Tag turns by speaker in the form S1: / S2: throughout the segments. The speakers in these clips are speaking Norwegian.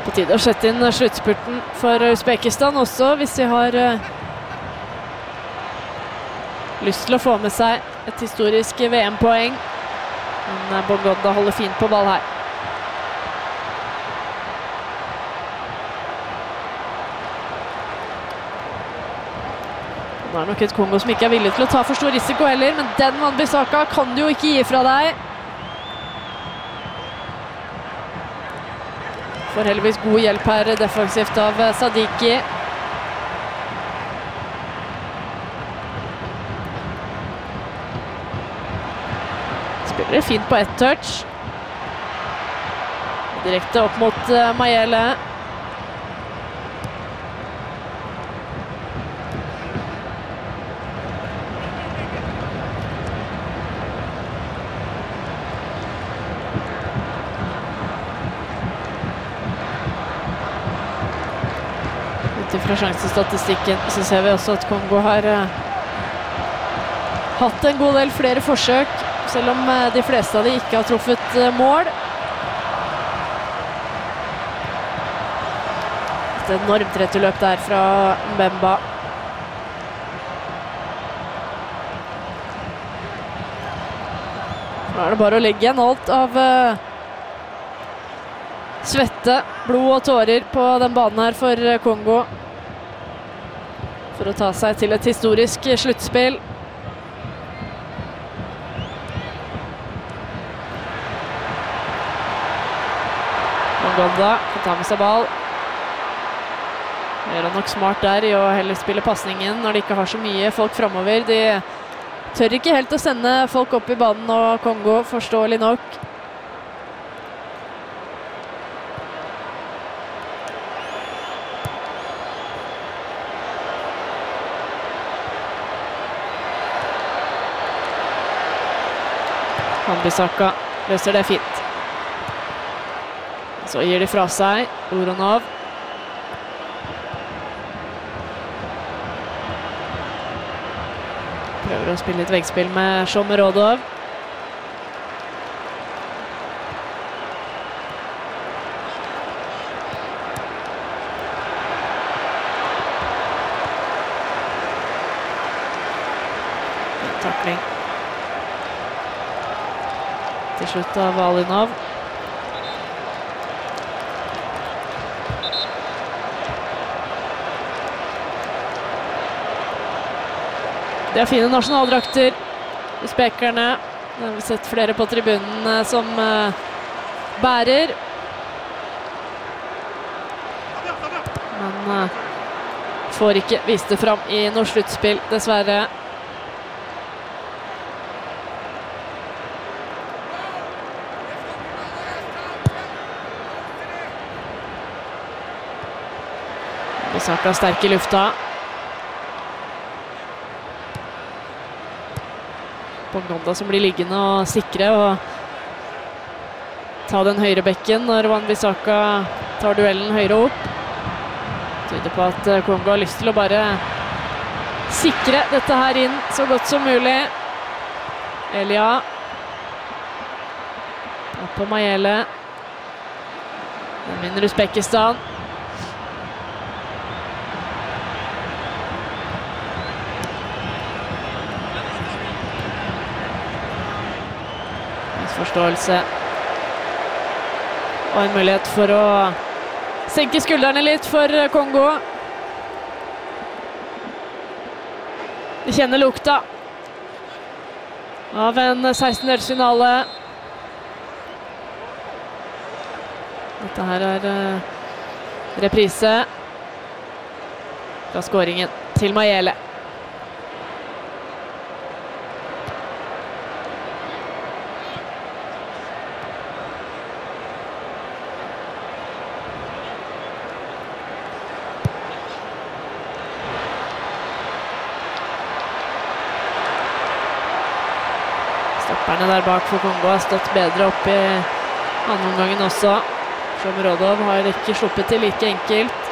S1: På tide å sette inn sluttspurten for Uzbekistan også, hvis de har lyst til å få med seg et historisk VM-poeng. Men Bongonda holder fint på ball her. Det er nok et Kongo som ikke er villig til å ta for stor risiko heller, men den Wan-Bissaka kan du jo ikke gi fra deg. Får heldigvis god hjelp her defensivt av Sadiki. Spiller det fint på ett touch. Direkte opp mot Mayele. Fra sjansestatistikken så ser vi også at Kongo har hatt en god del flere forsøk, selv om de fleste av de ikke har truffet mål. Et enormt returløp der fra Mbemba. Nå er det bare å legge igjen alt av svette, blod og tårer på den banen her for Kongo. For å ta seg til et historisk sluttspill. Bongonda kan ta med seg ball. Gjør han nok smart der i å heller spille passningen når de ikke har så mye folk fremover. De tør ikke helt å sende folk opp i banen, og Kongo forståelig nok. Wan-Bissaka løser det fint. Så gir de fra seg Uronov. Prøver å spille litt veggspill med Shomurodov. Takling. Til slutt av Alinov. De har fine nasjonaldrakter, uzbekerne. Det har vi sett flere på tribunen som bærer. Men får ikke vist det fram i noe sluttspill, dessverre. Wan-Bissaka sterk i lufta. Bongonda som blir liggende og sikre og ta den høyre bekken når Wan-Bissaka tar duellen høyre opp. Tyder på at Kongo har lyst til å bare sikre dette her inn så godt som mulig. Elia. Opp på Mayele. Den vinner Uzbekistan. Forståelse. Og en mulighet for å senke skuldrene litt for Kongo. De kjenner lukta av en 16-delsfinale. Dette her er reprise fra skåringen til Mayele. Stopperne der bak for Kongo har stått bedre opp i andre omgangen også. Shomurodov har ikke sluppet til like enkelt.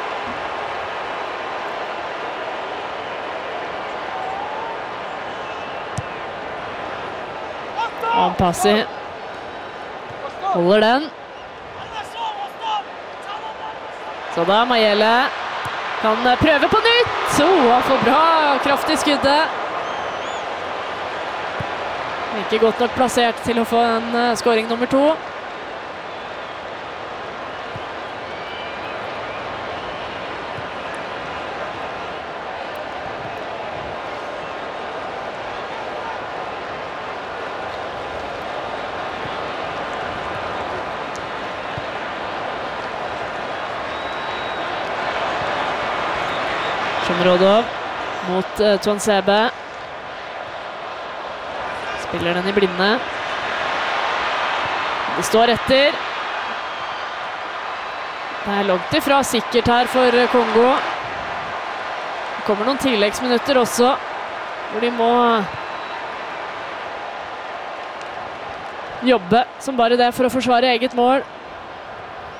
S1: Ampassi holder den. Så da Mayele kan prøve på nytt. Han får bra kraft i skuddet. Ikke godt nok plassert til å få en scoring nummer 2. Shomurodov mot Tuanzebe. Spiller den i blinde. Det står etter. Det er langt ifra sikkert her for Kongo. Det kommer noen tilleggsminutter også, hvor de må jobbe som bare det for å forsvare eget mål.